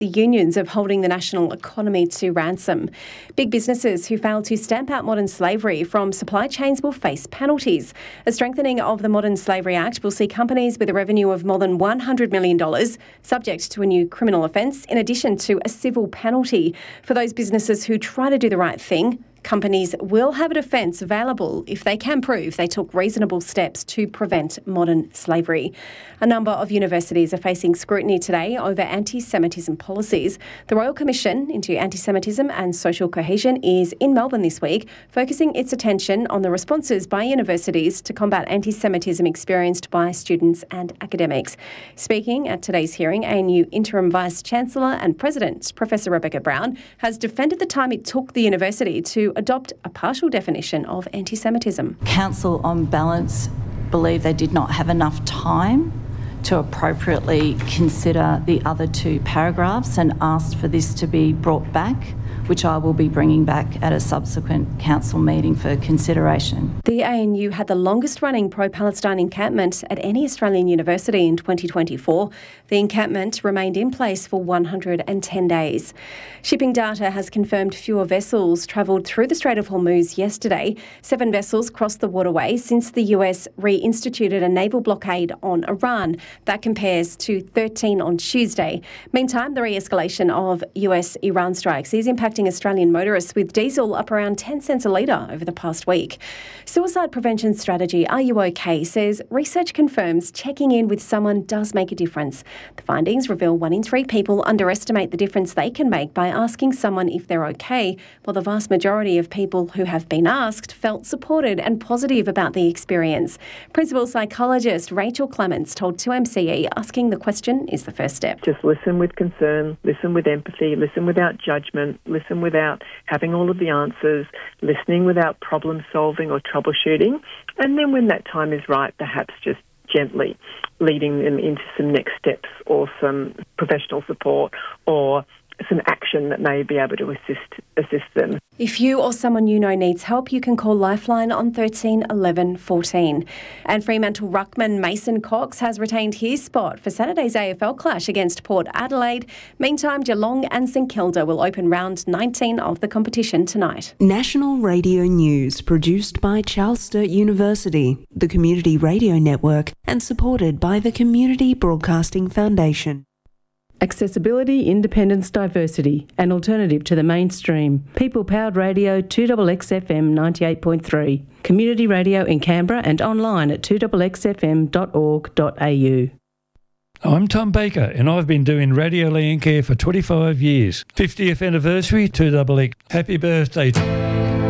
the unions of holding the national economy to ransom. Big businesses who fail to stamp out modern slavery from supply chains will face penalties. A strengthening of the Modern Slavery Act will see companies with a revenue of more than $100 million subject to a new criminal offence, in addition to a civil penalty. For those businesses who try to do the right thing, companies will have a defence available if they can prove they took reasonable steps to prevent modern slavery. A number of universities are facing scrutiny today over anti-Semitism policies. The Royal Commission into Anti-Semitism and Social Cohesion is in Melbourne this week, focusing its attention on the responses by universities to combat anti-Semitism experienced by students and academics. Speaking at today's hearing, ANU Interim Vice-Chancellor and President, Professor Rebecca Brown, has defended the time it took the university to adopt a partial definition of anti-Semitism. Council, on balance, believe they did not have enough time to appropriately consider the other two paragraphs and asked for this to be brought back, which I will be bringing back at a subsequent council meeting for consideration. The ANU had the longest-running pro-Palestine encampment at any Australian university in 2024. The encampment remained in place for 110 days. Shipping Data has confirmed fewer vessels travelled through the Strait of Hormuz yesterday. 7 vessels crossed the waterway since the US reinstituted a naval blockade on Iran. That compares to 13 on Tuesday. Meantime, the re-escalation of US-Iran strikes is impacting Australian motorists, with diesel up around 10 cents a litre over the past week. Suicide prevention strategy Are You OK? Says research confirms checking in with someone does make a difference. The findings reveal 1 in 3 people underestimate the difference they can make by asking someone if they're OK, while the vast majority of people who have been asked felt supported and positive about the experience. Principal psychologist Rachel Clements told 2MCE asking the question is the first step. Just listen with concern, listen with empathy, listen without judgment, listen without having all of the answers, listening without problem solving or troubleshooting, and then when that time is right, perhaps just gently leading them into some next steps or some professional support or some action that may be able to assist them. If you or someone you know needs help, you can call Lifeline on 13 11 14. And Fremantle ruckman Mason Cox has retained his spot for Saturday's AFL clash against Port Adelaide. Meantime, Geelong and St Kilda will open round 19 of the competition tonight. National Radio News, produced by Charles Sturt University, the Community Radio Network, and supported by the Community Broadcasting Foundation. Accessibility, independence, diversity, an alternative to the mainstream. People-powered radio, 2XXFM 98.3. Community radio in Canberra and online at 2XXFM.org.au. I'm Tom Baker and I've been doing Radio Landcare for 25 years. 50th anniversary, 2XX. Happy birthday.